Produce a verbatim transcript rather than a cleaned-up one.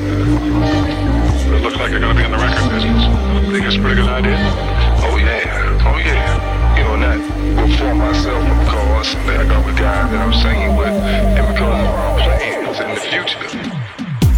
It looks like you're going to be in the record business. Think it's a pretty good idea? Oh yeah, oh yeah. You know, not before myself, of course. Then I got the guy that I'm singing with.